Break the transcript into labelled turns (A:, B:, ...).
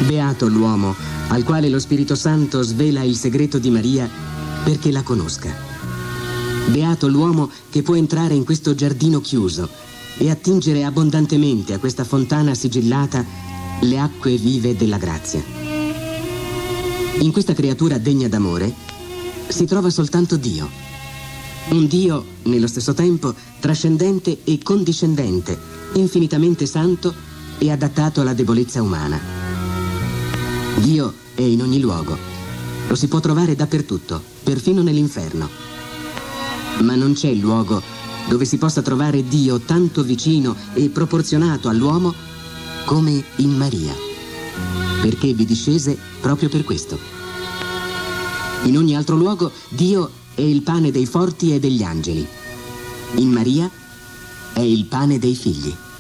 A: Beato l'uomo al quale lo Spirito Santo svela il segreto di Maria perché la conosca. Beato l'uomo che può entrare in questo giardino chiuso e attingere abbondantemente a questa fontana sigillata le acque vive della grazia. In questa creatura degna d'amore si trova soltanto Dio. Un Dio, nello stesso tempo, trascendente e condiscendente, infinitamente santo e adattato alla debolezza umana. Dio è in ogni luogo. Lo si può trovare dappertutto, perfino nell'inferno. Ma non c'è luogo dove si possa trovare Dio tanto vicino e proporzionato all'uomo come in Maria, perché vi discese proprio per questo. In ogni altro luogo Dio è il pane dei forti e degli angeli. In Maria è il pane dei figli.